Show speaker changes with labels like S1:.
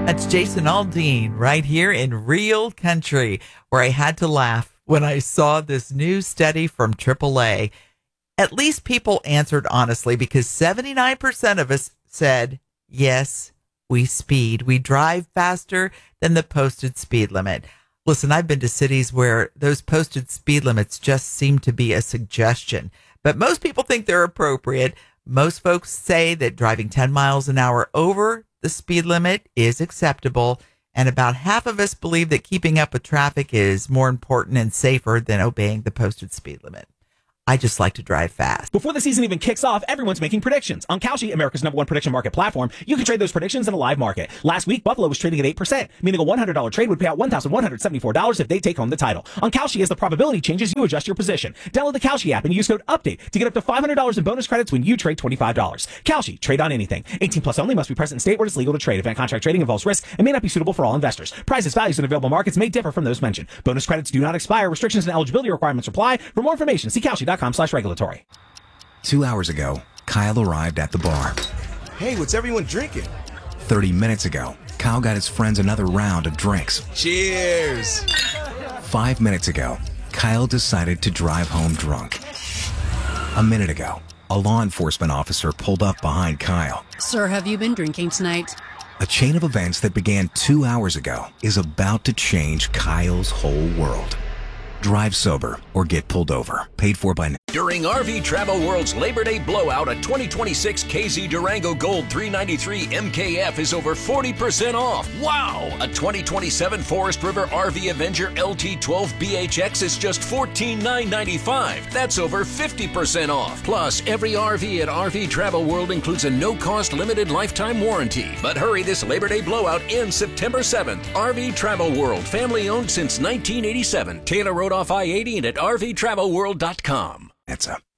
S1: That's Jason Aldean right here in Real Country, where I had to laugh when I saw this new study from AAA. At least people answered honestly, because 79% of us said, yes, we speed. We drive faster than the posted speed limit. Listen, I've been to cities where those posted speed limits just seem to be a suggestion, but most people think they're appropriate. Most folks say that driving 10 miles an hour over the speed limit is acceptable, and about half of us believe that keeping up with traffic is more important and safer than obeying the posted speed limit. I just like to drive fast.
S2: Before the season even kicks off, everyone's making predictions. On Kalshi, America's #1 prediction market platform, you can trade those predictions in a live market. Last week, Buffalo was trading at 8%, meaning a $100 trade would pay out $1,174 if they take home the title. On Kalshi, as the probability changes, you adjust your position. Download the Kalshi app and use code UPDATE to get up to $500 in bonus credits when you trade $25. Kalshi, trade on anything. 18 plus only, must be present in state where it's legal to trade. Event contract trading involves risk and may not be suitable for all investors. Prices, values, and available markets may differ from those mentioned. Bonus credits do not expire. Restrictions and eligibility requirements apply. For more information, see Kalshi.com/regulatory.
S3: 2 hours ago, Kyle arrived at the bar.
S4: Hey, what's everyone drinking?
S3: 30 minutes ago, Kyle got his friends another round of drinks.
S4: Cheers!
S3: 5 minutes ago, Kyle decided to drive home drunk. A minute ago, a law enforcement officer pulled up behind Kyle.
S5: Sir, have you been drinking tonight?
S3: A chain of events that began 2 hours ago is about to change Kyle's whole world. Drive sober or get pulled over. Paid for by...
S6: During RV Travel World's Labor Day blowout, a 2026 KZ Durango Gold 393 MKF is over 40% off. Wow! A 2027 Forest River RV Avenger LT12 BHX is just $14,995. That's over 50% off. Plus, every RV at RV Travel World includes a no-cost limited lifetime warranty. But hurry, this Labor Day blowout ends September 7th. RV Travel World, family-owned since 1987. Taylor Road off I-80 and at rvtravelworld.com.
S3: That's a